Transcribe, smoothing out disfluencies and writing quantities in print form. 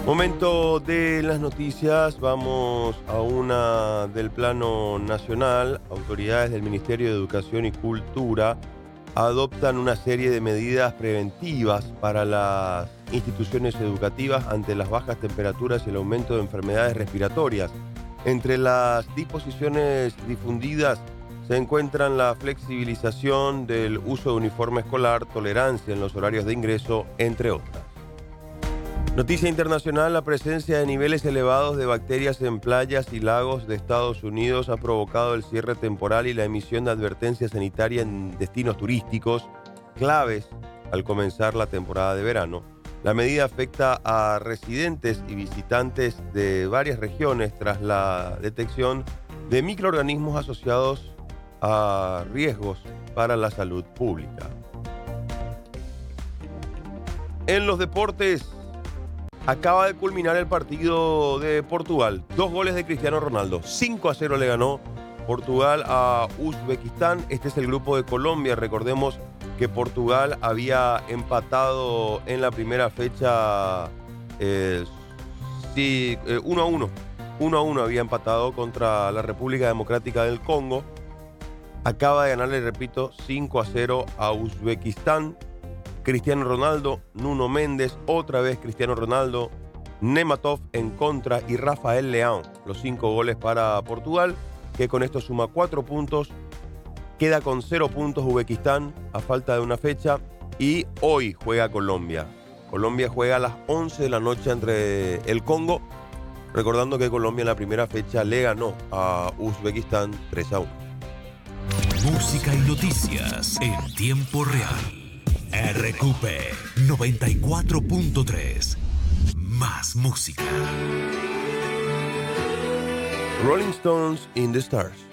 Momento de las noticias, vamos a una del plano nacional. Autoridades del Ministerio de Educación y Cultura adoptan una serie de medidas preventivas para las instituciones educativas ante las bajas temperaturas y el aumento de enfermedades respiratorias. Entre las disposiciones difundidas se encuentran la flexibilización del uso de uniforme escolar, tolerancia en los horarios de ingreso, entre otras. Noticia internacional: la presencia de niveles elevados de bacterias en playas y lagos de Estados Unidos ha provocado el cierre temporal y la emisión de advertencia sanitaria en destinos turísticos claves al comenzar la temporada de verano. La medida afecta a residentes y visitantes de varias regiones tras la detección de microorganismos asociados a riesgos para la salud pública. En los deportes, acaba de culminar el partido de Portugal. 2 goles de Cristiano Ronaldo. 5-0 le ganó Portugal a Uzbekistán. Este es el grupo de Colombia. Recordemos que Portugal había empatado en la primera fecha 1-1. 1-1 había empatado contra la República Democrática del Congo. Acaba de ganarle, repito, 5-0 a Uzbekistán. Cristiano Ronaldo, Nuno Méndez, otra vez Cristiano Ronaldo, Nematov en contra y Rafael Leão. Los 5 goles para Portugal, que con esto suma 4 puntos. Queda con 0 puntos Uzbekistán a falta de una fecha. Y hoy juega Colombia. Colombia juega a las 11 de la noche entre el Congo. Recordando que Colombia en la primera fecha le ganó a Uzbekistán 3-1. Música y noticias en tiempo real. RQP 94.3. Más música. Rolling Stones in the Stars.